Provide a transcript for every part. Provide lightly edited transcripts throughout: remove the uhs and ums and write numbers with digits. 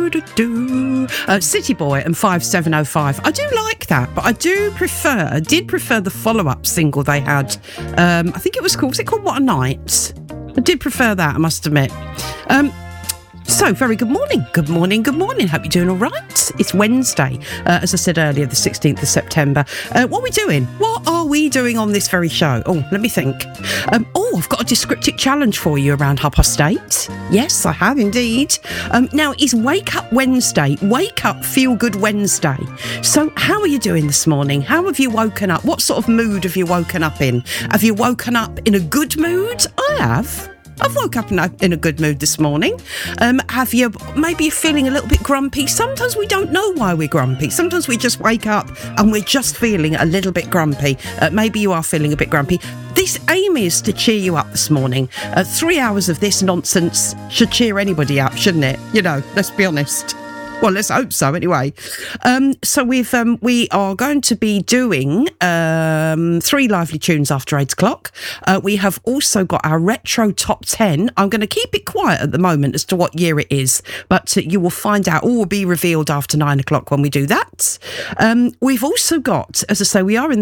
City Boy and 5705. I do like that, but I did prefer the follow-up single they had. I think it was called What a Night? I did prefer that, I must admit. So, very good morning. Good morning. Hope you're doing all right. It's Wednesday, as I said earlier, the 16th of September. What are we doing? What are we doing on this very show? Oh, let me think. I've got a descriptive challenge for you around 8:30. Yes, I have indeed. Now, it's Wake Up Wednesday. Wake Up Feel Good Wednesday. So, how are you doing this morning? How have you woken up? What sort of mood have you woken up in? Have you woken up in a good mood? I have. I've woke up in a good mood this morning. Have you maybe feeling a little bit grumpy? Sometimes we don't know why we're grumpy. Sometimes we just wake up and we're just feeling a little bit grumpy. Maybe you are feeling a bit grumpy. This aim is to cheer you up this morning. 3 hours of this nonsense should cheer anybody up, shouldn't it? You know, let's be honest. Well, let's hope so anyway. So we are going to be doing 3 lively tunes after 8 o'clock. We have also got our retro top 10. I'm going to keep it quiet at the moment as to what year it is, but you will find out. All will be revealed after 9 o'clock when we do that. We've also got, as I say, we are in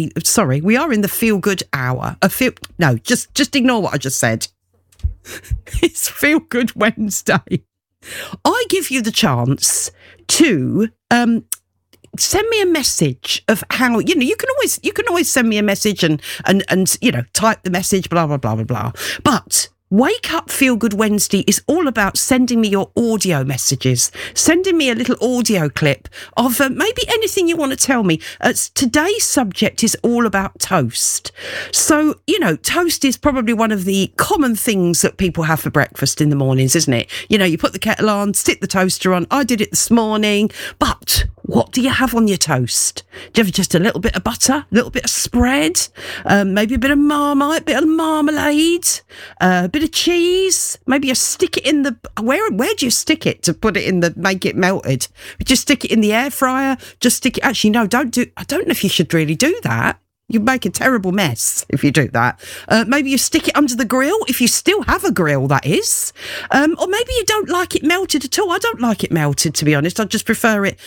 the feel good hour. Just ignore what I just said. It's Feel Good Wednesday. I give you the chance to send me a message of how you can always send me a message and type the message, blah blah blah blah blah. But Wake Up Feel Good Wednesday is all about sending me your audio messages, sending me a little audio clip of maybe anything you want to tell me. Today's subject is all about toast. So, toast is probably one of the common things that people have for breakfast in the mornings, isn't it? You put the kettle on, stick the toaster on. I did it this morning. But what do you have on your toast? Do you have just a little bit of butter, a little bit of spread, maybe a bit of Marmite, a bit of marmalade, a bit of cheese? Maybe you stick it in the... Where do you stick it to put it in make it melted? Just stick it in the air fryer? Just stick it... Actually, no, I don't know if you should really do that. You make a terrible mess if you do that. Maybe you stick it under the grill, if you still have a grill, that is. Or maybe you don't like it melted at all. I don't like it melted, to be honest. I just prefer it